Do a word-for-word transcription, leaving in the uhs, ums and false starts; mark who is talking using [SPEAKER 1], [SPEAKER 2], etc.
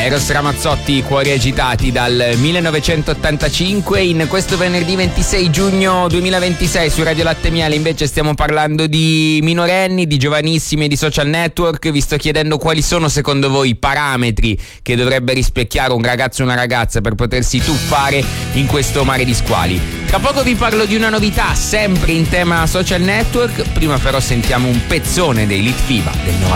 [SPEAKER 1] Eros Ramazzotti, Cuori agitati dal millenovecentottantacinque. In questo venerdì ventisei giugno duemilaventisei su Radio Latte Miele invece stiamo parlando di minorenni, di giovanissimi e di social network. Vi sto chiedendo quali sono secondo voi i parametri che dovrebbe rispecchiare un ragazzo o una ragazza per potersi tuffare in questo mare di squali. Tra poco vi parlo di una novità sempre in tema social network, prima però sentiamo un pezzone dei Litfiba del novanta.